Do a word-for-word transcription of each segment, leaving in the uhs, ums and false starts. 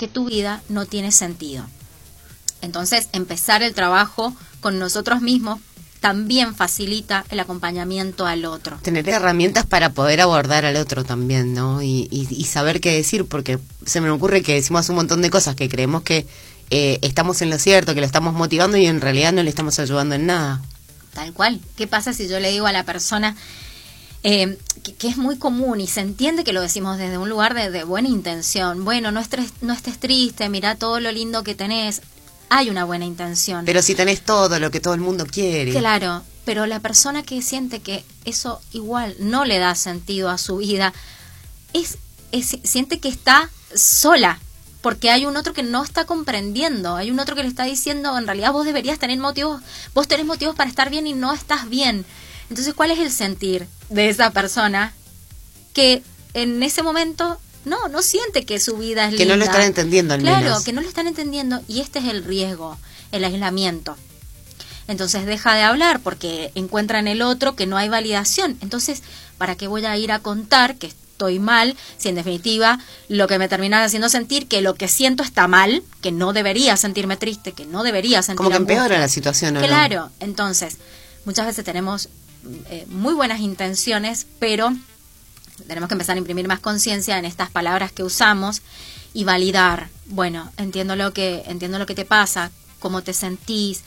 que tu vida no tiene sentido. Entonces, empezar el trabajo con nosotros mismos también facilita el acompañamiento al otro. Tener herramientas para poder abordar al otro también, ¿no? Y, y, y saber qué decir, porque se me ocurre que decimos un montón de cosas que creemos que eh, estamos en lo cierto, que lo estamos motivando y en realidad no le estamos ayudando en nada. Tal cual. ¿Qué pasa si yo le digo a la persona eh, que, que es muy común y se entiende que lo decimos desde un lugar de, de buena intención? Bueno, no estés, no estés triste, mirá todo lo lindo que tenés. Hay una buena intención. Pero si tenés todo lo que todo el mundo quiere. Claro, pero la persona que siente que eso igual no le da sentido a su vida, es, es siente que está sola, porque hay un otro que no está comprendiendo, hay un otro que le está diciendo, en realidad vos deberías tener motivos, vos tenés motivos para estar bien y no estás bien. Entonces, ¿cuál es el sentir de esa persona que en ese momento no, no siente que su vida es linda? Que no lo están entendiendo al menos. Claro, que no lo están entendiendo, y este es el riesgo, el aislamiento. Entonces deja de hablar porque encuentra en el otro que no hay validación. Entonces, ¿para qué voy a ir a contar que estoy mal si en definitiva lo que me termina haciendo sentir que lo que siento está mal, que no debería sentirme triste, que no debería sentir como que angustia? empeora la situación, ¿o no? Claro, entonces muchas veces tenemos eh, muy buenas intenciones, pero tenemos que empezar a imprimir más conciencia en estas palabras que usamos y validar. Bueno, entiendo lo que entiendo lo que te pasa, cómo te sentís,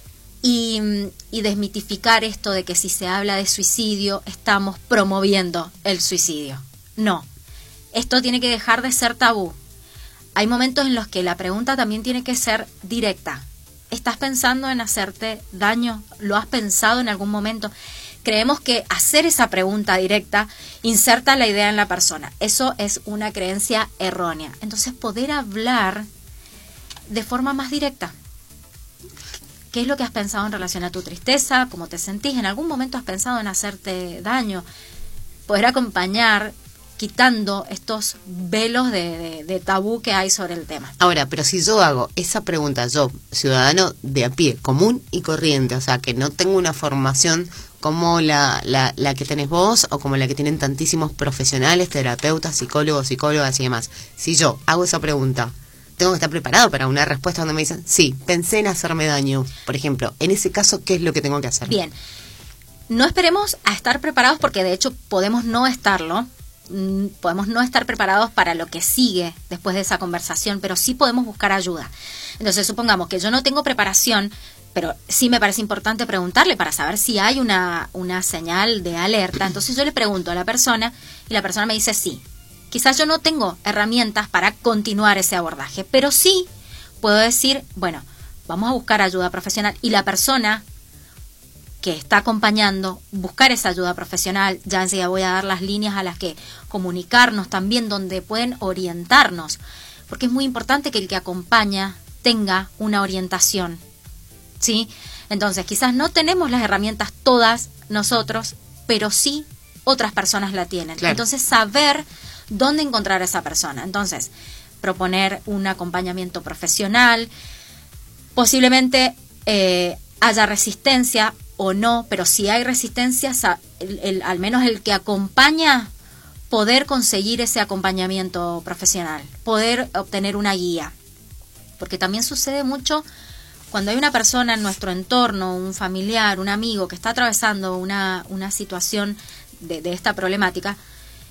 y, y desmitificar esto de que si se habla de suicidio estamos promoviendo el suicidio. No, esto tiene que dejar de ser tabú. Hay momentos en los que la pregunta también tiene que ser directa. ¿Estás pensando en hacerte daño? ¿Lo has pensado en algún momento? Creemos que hacer esa pregunta directa inserta la idea en la persona. Eso es una creencia errónea. Entonces, poder hablar de forma más directa. ¿Qué es lo que has pensado en relación a tu tristeza? ¿Cómo te sentís? ¿En algún momento has pensado en hacerte daño? Poder acompañar quitando estos velos de, de, de tabú que hay sobre el tema. Ahora, pero si yo hago esa pregunta, yo, ciudadano de a pie, común y corriente, o sea, que no tengo una formación como la, la, la que tenés vos o como la que tienen tantísimos profesionales, terapeutas, psicólogos, psicólogas y demás. Si yo hago esa pregunta, ¿tengo que estar preparado para una respuesta donde me dicen, sí, pensé en hacerme daño? Por ejemplo, en ese caso, ¿qué es lo que tengo que hacer? Bien, no esperemos a estar preparados porque de hecho podemos no estarlo. Podemos no estar preparados para lo que sigue después de esa conversación, pero sí podemos buscar ayuda. Entonces, supongamos que yo no tengo preparación, pero sí me parece importante preguntarle para saber si hay una, una señal de alerta. Entonces yo le pregunto a la persona y la persona me dice sí. Quizás yo no tengo herramientas para continuar ese abordaje, pero sí puedo decir, bueno, vamos a buscar ayuda profesional, y la persona que está acompañando, buscar esa ayuda profesional. Ya enseguida voy a dar las líneas a las que comunicarnos también, donde pueden orientarnos, porque es muy importante que el que acompaña tenga una orientación, ¿sí? Entonces, quizás no tenemos las herramientas todas nosotros, pero sí otras personas la tienen. Claro. Entonces, saber dónde encontrar a esa persona. Entonces, proponer un acompañamiento profesional, posiblemente eh, haya resistencia o no, pero si hay resistencia, el, el, al menos el que acompaña, poder conseguir ese acompañamiento profesional, poder obtener una guía. Porque también sucede mucho cuando hay una persona en nuestro entorno, un familiar, un amigo que está atravesando una, una situación de, de esta problemática,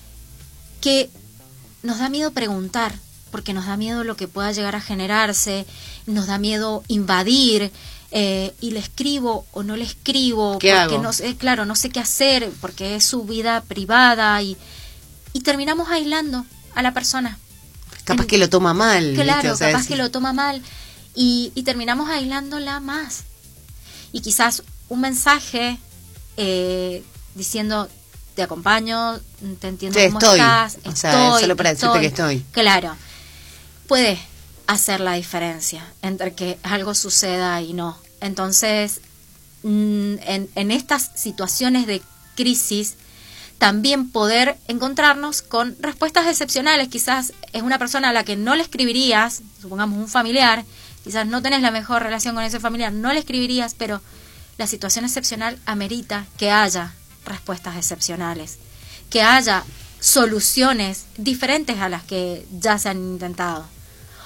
que nos da miedo preguntar, porque nos da miedo lo que pueda llegar a generarse, nos da miedo invadir. Eh, y le escribo o no le escribo, ¿Qué porque hago? no sé, claro, no sé qué hacer, porque es su vida privada, y, y terminamos aislando a la persona. Capaz en, que lo toma mal. Claro, o sea, capaz es... que lo toma mal, y, y terminamos aislándola más. Y quizás un mensaje eh, diciendo, te acompaño, te entiendo sí, cómo estoy. estás, o estoy, sea, solo para estoy. decirte que estoy. Claro, puede hacer la diferencia entre que algo suceda y no. Entonces, en, en estas situaciones de crisis, también poder encontrarnos con respuestas excepcionales. Quizás es una persona a la que no le escribirías, supongamos un familiar, quizás no tenés la mejor relación con ese familiar, no le escribirías, pero la situación excepcional amerita que haya respuestas excepcionales, que haya soluciones diferentes a las que ya se han intentado.